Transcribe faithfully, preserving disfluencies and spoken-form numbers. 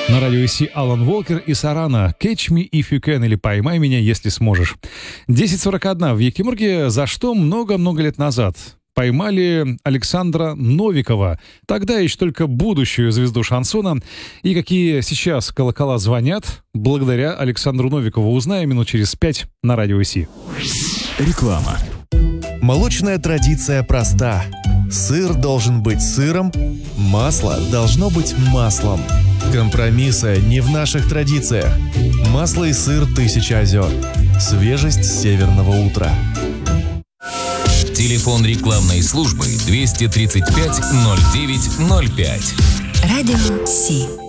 На радио Си Алан Волкер и Сарана «Catch me if you can» или «Поймай меня, если сможешь». десять сорок один в Екатеринбурге, за что много-много лет назад поймали Александра Новикова, тогда еще только будущую звезду шансона. И какие сейчас колокола звонят благодаря Александру Новикову, узнаем минут через пять на радио Си. Реклама. Молочная традиция проста. Сыр должен быть сыром, масло должно быть маслом. Компромиссы не в наших традициях. Масло и сыр «Тысяча озер». Свежесть северного утра. Телефон рекламной службы двести тридцать пять ноль девять ноль пять. Радио Си.